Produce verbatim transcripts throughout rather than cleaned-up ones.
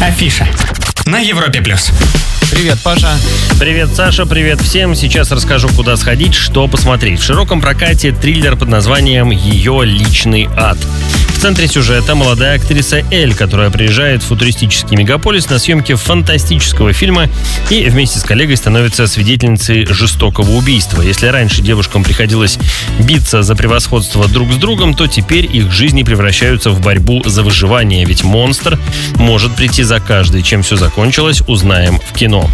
Афиша на Европе плюс. Привет, Паша. Привет, Саша, привет всем. Сейчас расскажу, куда сходить, что посмотреть. В широком прокате триллер под названием «Ее личный ад». В центре сюжета молодая актриса Эль, которая приезжает в футуристический мегаполис на съемки фантастического фильма и вместе с коллегой становится свидетельницей жестокого убийства. Если раньше девушкам приходилось биться за превосходство друг с другом, то теперь их жизни превращаются в борьбу за выживание, ведь монстр может прийти за каждый. Чем все закончилось, узнаем в кино.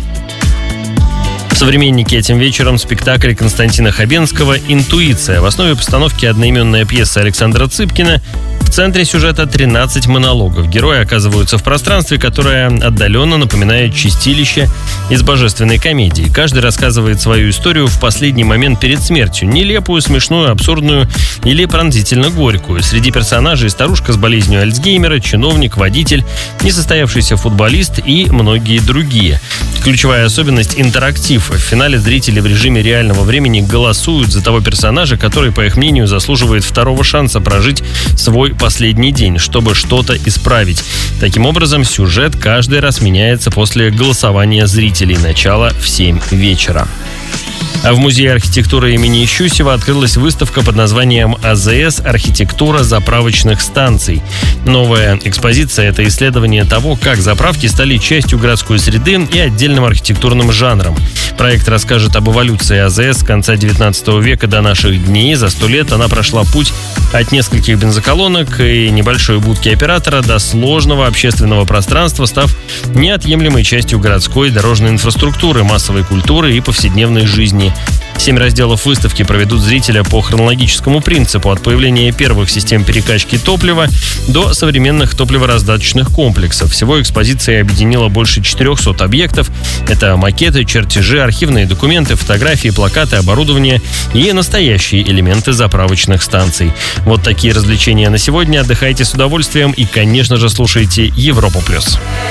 В «Современнике» этим вечером спектакль Константина Хабенского «Интуиция». В основе постановки одноименная пьеса Александра Цыпкина. В центре сюжета тринадцать монологов. Герои оказываются в пространстве, которое отдаленно напоминает чистилище из божественной комедии. Каждый рассказывает свою историю в последний момент перед смертью. Нелепую, смешную, абсурдную или пронзительно горькую. Среди персонажей старушка с болезнью Альцгеймера, чиновник, водитель, несостоявшийся футболист и многие другие. Ключевая особенность – интерактив. В финале зрители в режиме реального времени голосуют за того персонажа, который, по их мнению, заслуживает второго шанса прожить свой последний день, чтобы что-то исправить. Таким образом, сюжет каждый раз меняется после голосования зрителей. Начало в семь вечера. А в Музее архитектуры имени Щусева открылась выставка под названием «АЗС. Архитектура заправочных станций». Новая экспозиция – это исследование того, как заправки стали частью городской среды и отдельным архитектурным жанром. Проект расскажет об эволюции АЗС с конца девятнадцатого века до наших дней. За сто лет она прошла путь от нескольких бензоколонок и небольшой будки оператора до сложного общественного пространства, став неотъемлемой частью городской дорожной инфраструктуры, массовой культуры и повседневной жизни. Семь разделов выставки проведут зрителя по хронологическому принципу от появления первых систем перекачки топлива до современных топливораздаточных комплексов. Всего экспозиция объединила больше четырехсот объектов. Это макеты, чертежи, архивные документы, фотографии, плакаты, оборудование и настоящие элементы заправочных станций. Вот такие развлечения на сегодня. Отдыхайте с удовольствием и, конечно же, слушайте Европу плюс.